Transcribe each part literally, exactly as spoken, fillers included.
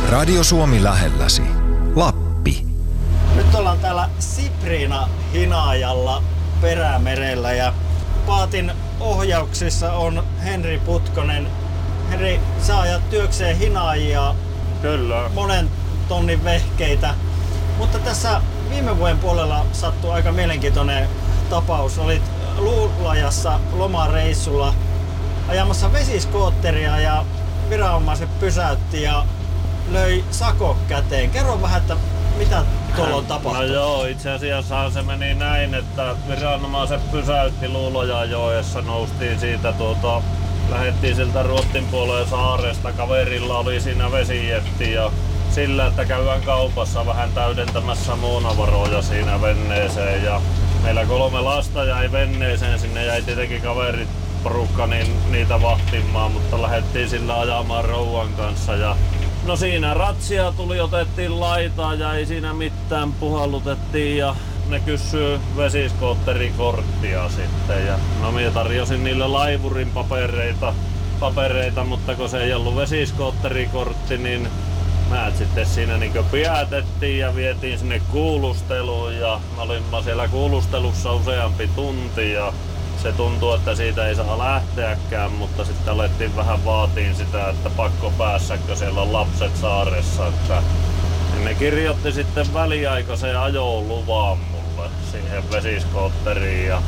Radio Suomi lähelläsi. Lappi. Nyt ollaan täällä Sipriina Hinaajalla Perämerellä ja paatin ohjauksissa on Henri Putkonen. Henri, sä ajat työkseen hinaajia. Kyllä. Monen tonnin vehkeitä. Mutta tässä viime vuoden puolella sattui aika mielenkiintoinen tapaus. Olit Luulajassa lomareissulla ajamassa vesiskootteria ja viranomaiset pysäytti ja löi sako käteen. Kerro vähän, että mitä tuolla on tapahtunut? No joo, itse asiassa se meni näin, että viranomaiset pysäytti Luulojanjoessa, noustiin siitä tuota, lähdettiin siltä Ruotsin puoleen saaresta, kaverilla oli siinä vesijetti ja sillä, että käydään kaupassa vähän täydentämässä muunavaroja siinä venneeseen ja meillä kolme lasta jäi venneeseen, sinne jäi tietenkin kaverit porukka niin niitä vahtimaan, mutta lähdettiin sillä ajamaan rouvan kanssa ja no siinä ratsia tuli, otettiin laitaa ja ei siinä mitään, puhallutettiin ja ne kysyy vesiskootterikorttia sitten ja no minä tarjosin niille laivurin papereita, papereita, mutta kun se ei ollut vesiskootterikortti, niin mä sitten siinä niin pidätettiin ja vietiin sinne kuulusteluun ja me olimme siellä kuulustelussa useampi tunti ja se tuntuu, että siitä ei saa lähteäkään, mutta sitten alettiin vähän vaatiin sitä, että pakko päässäkö siellä on lapset saaressa. Että ne kirjoitti sitten väliaikaisen ajoluvan mulle siihen vesiskootteriin ja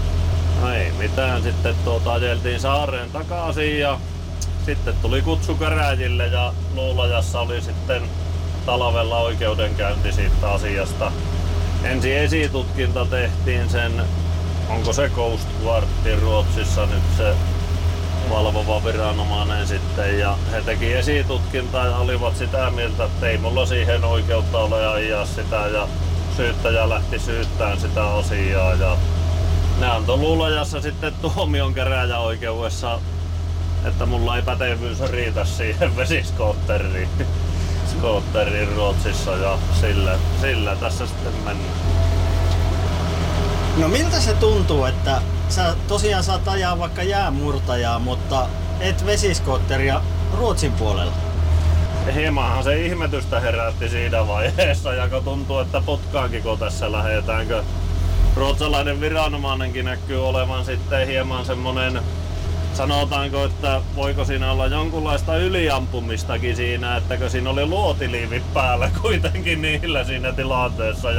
no ei mitään, sitten tuota ajeltiin saareen takaisin ja sitten tuli kutsu käräjille ja Luulajassa oli sitten talvella oikeudenkäynti siitä asiasta. Ensin esitutkinta tehtiin sen, onko se Coast Guard Ruotsissa nyt se valvova viranomainen sitten ja he teki esitutkintaa ja olivat sitä mieltä, että ei mulla siihen oikeutta ole ajaa sitä ja syyttäjä lähti syyttämään sitä asiaa ja ne antoi Luulajassa sitten tuomion käräjäoikeudessa, että mulla ei pätevyys riitä siihen vesiskootteriin skootteriin Ruotsissa ja sillä, sillä tässä sitten mennään. No miltä se tuntuu, että sä tosiaan saat ajaa vaikka jäänmurtajaa, mutta et vesiskootteria Ruotsin puolella? Hiemanhan se ihmetystä herätti siinä vaiheessa ja kun tuntuu, että putkaankin kun tässä lähdetäänkö. Ruotsalainen viranomainenkin näkyy olevan sitten hieman semmonen, sanotaanko, että voiko siinä olla jonkunlaista yliampumistakin siinä, että kun siinä oli luotiliivit päällä kuitenkin niillä siinä tilanteessa.